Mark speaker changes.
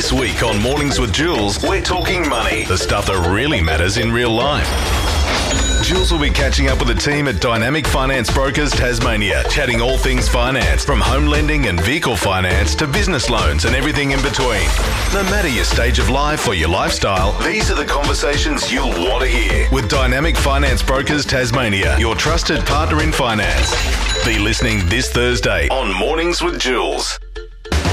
Speaker 1: This week on Mornings with Jules, we're talking money, the stuff that really matters in real life. Jules will be catching up with the team at Dynamic Finance Brokers Tasmania, chatting all things finance, from home lending and vehicle finance to business loans and everything in between. No matter your stage of life or your lifestyle, these are the conversations you'll want to hear. With Dynamic Finance Brokers Tasmania, your trusted partner in finance. Be listening this Thursday on Mornings with Jules.